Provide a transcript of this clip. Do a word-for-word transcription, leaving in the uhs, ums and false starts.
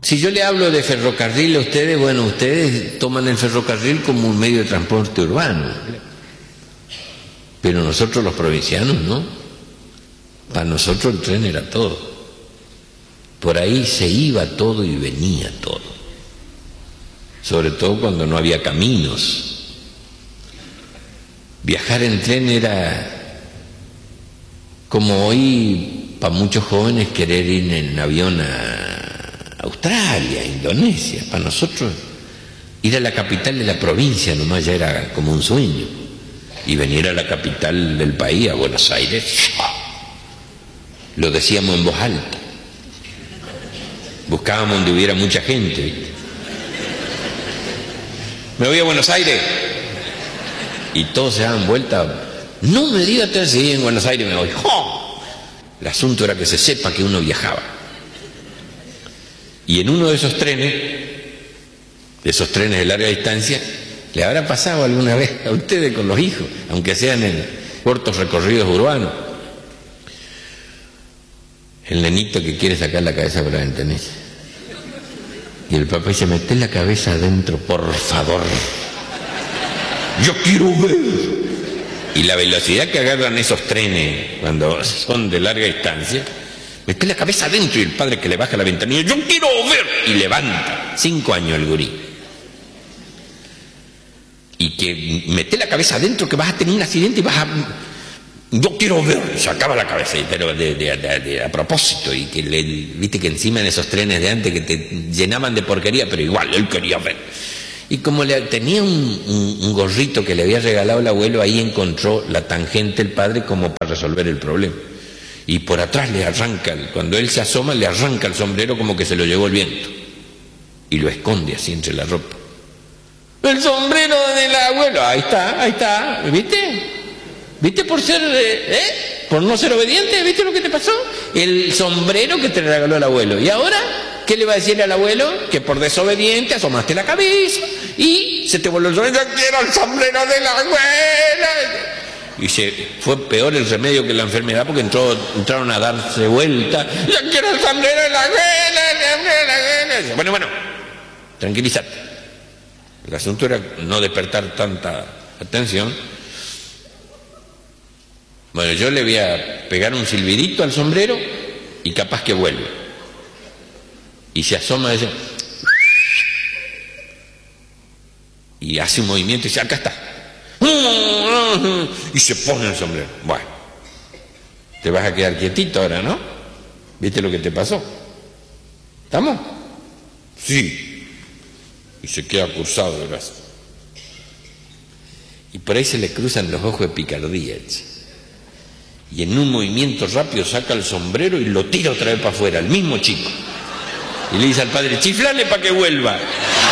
Si yo le hablo de ferrocarril a ustedes, bueno, ustedes toman el ferrocarril como un medio de transporte urbano. Pero nosotros los provincianos, ¿no? Para nosotros el tren era todo. Por ahí se iba todo y venía todo. Sobre todo cuando no había caminos. Viajar en tren era como hoy para muchos jóvenes querer ir en avión a Australia, a Indonesia. Para nosotros ir a la capital de la provincia nomás ya era como un sueño. Y venir a la capital del país, a Buenos Aires, lo decíamos en voz alta. Buscábamos donde hubiera mucha gente, ¿viste? Me voy a Buenos Aires. Y todos se daban vuelta. No me digas que sí, en Buenos Aires me voy. ¡Oh! El asunto era que se sepa que uno viajaba. Y en uno de esos trenes, de esos trenes de larga distancia, ¿le habrá pasado alguna vez a ustedes con los hijos, aunque sean en cortos recorridos urbanos? El nenito que quiere sacar la cabeza por la ventanilla. Y el papá dice, mete la cabeza adentro, por favor. Yo quiero ver. Y la velocidad que agarran esos trenes cuando son de larga distancia, mete la cabeza adentro y el padre que le baja la ventanilla, yo quiero ver. Y levanta. Cinco años el gurí. Y que mete la cabeza adentro que vas a tener un accidente y vas a... Yo quiero ver, sacaba la cabeza, pero de, de, de, de, a propósito, y que le, viste que encima en esos trenes de antes que te llenaban de porquería, pero igual, él quería ver. Y como le, tenía un, un, un gorrito que le había regalado el abuelo, ahí encontró la tangente el padre como para resolver el problema. Y por atrás le arranca, cuando él se asoma, le arranca el sombrero como que se lo llevó el viento. Y lo esconde así entre la ropa. El sombrero del abuelo, ahí está, ahí está, ¿viste? ¿Viste por ser, eh? Por no ser obediente? ¿Viste lo que te pasó? El sombrero que te regaló el abuelo. ¿Y ahora qué le va a decirle al abuelo? Que por desobediente asomaste la cabeza y se te volvió el sombrero. Yo quiero el sombrero de la abuela. Y se fue peor el remedio que la enfermedad porque entró, entraron a darse vuelta. Yo quiero el sombrero de la abuela. Bueno, bueno, tranquilízate. El asunto era no despertar tanta atención. Bueno, yo le voy a pegar un silbidito al sombrero y capaz que vuelve. Y se asoma ese, y hace un movimiento y dice, acá está. Y se pone el sombrero. Bueno, te vas a quedar quietito ahora, ¿no? ¿Viste lo que te pasó? ¿Estamos? Sí. Y se queda cruzado de brazos. Y por ahí se le cruzan los ojos de picardía. Y en un movimiento rápido saca el sombrero y lo tira otra vez para afuera, el mismo chico. Y le dice al padre, chiflale para que vuelva.